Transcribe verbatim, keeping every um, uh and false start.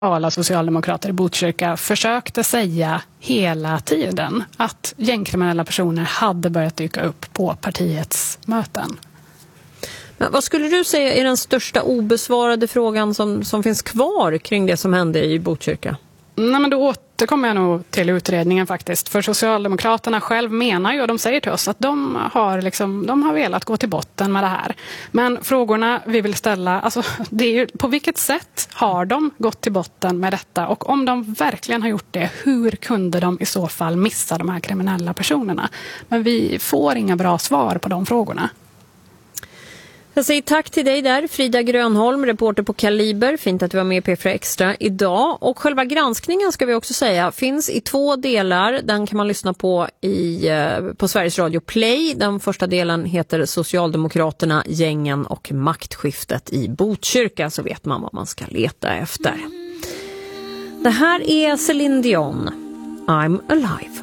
Alla socialdemokrater i Botkyrka försökte säga hela tiden att gängkriminella personer hade börjat dyka upp på partiets möten. Men vad skulle du säga är den största obesvarade frågan som, som finns kvar kring det som hände i Botkyrka? Nej, men då återkommer jag nog till utredningen faktiskt. För Socialdemokraterna själv menar ju, och de säger till oss, att de har, liksom, de har velat gå till botten med det här. Men frågorna vi vill ställa, alltså, det är ju, på vilket sätt har de gått till botten med detta? Och om de verkligen har gjort det, hur kunde de i så fall missa de här kriminella personerna? Men vi får inga bra svar på de frågorna. Jag säger tack till dig där, Frida Grönholm, reporter på Kaliber. Fint att du var med i P fyra Extra idag. Och själva granskningen, ska vi också säga, finns i två delar. Den kan man lyssna på i, på Sveriges Radio Play. Den första delen heter Socialdemokraterna, gängen och maktskiftet i Botkyrka. Så vet man vad man ska leta efter. Det här är Céline Dion. I'm alive.